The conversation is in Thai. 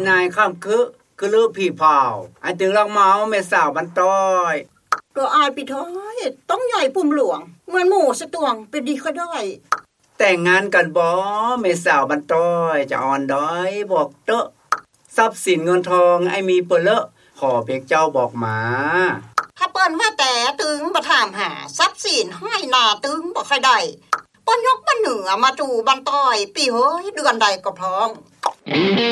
นายข้ามคือลือผีเผาไอ้ตึงลังเมาแม่สาวบันต้อยตัวอายพี่ท้อยต้องใหญ่ปุ่มหลวงเหมือนหมูสตวงเป็นดีก็ได้แต่งงานกันบ่แม่สาวบันต้อยจะอ่อนด้อยบอกเตอะทรัพย์สินเงินทองไอ้มีเปเลอะขอเพียงเจ้าบอกมาถ้าเปิ้นว่าแต่ตึงบ่ถามหาทรัพย์สินให้หน้าตึงบ่ค่อยได้เปิ้นยกบ้านเหนือมาจูบ้านต้อยปีเฮ้ยเดือนใดก็พร้อม